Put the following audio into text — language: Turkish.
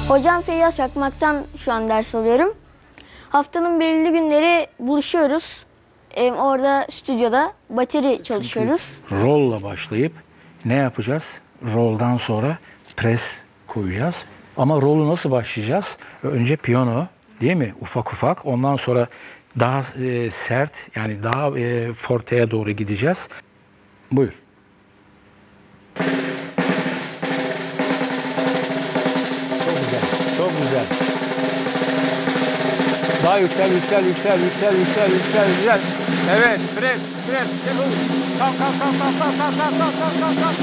Hocam Feyyaz Çakmak'tan şu an ders alıyorum. Haftanın belirli günleri buluşuyoruz. Orada stüdyoda bateri çalışıyoruz. Rolla başlayıp ne yapacağız? Roll'dan sonra pres koyacağız. Ama rollu nasıl başlayacağız? Önce piyano, değil mi? Ufak ufak. Ondan sonra daha sert, yani daha forteye doğru gideceğiz. Buyur. Çok güzel, çok güzel. Daha yüksel. Evet, pres. Kalk.